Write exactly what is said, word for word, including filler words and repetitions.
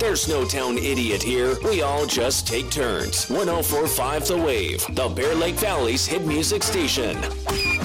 There's no town idiot here. We all just take turns. one oh four point five The Wave, the Bear Lake Valley's hit music station.